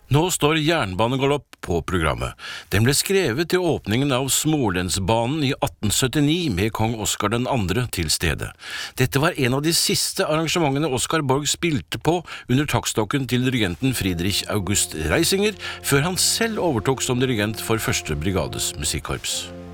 Nå står jernbanegalopp på programmet. Den ble skrevet til åpningen av Smålensbanen i 1879 med kong Oskar den andre til stede. Dette var en av de siste arrangementene Oskar Borg spilte på under taktstokken til dirigenten Friedrich August Reisinger, før han selv overtok som dirigent for første brigades musikkorps.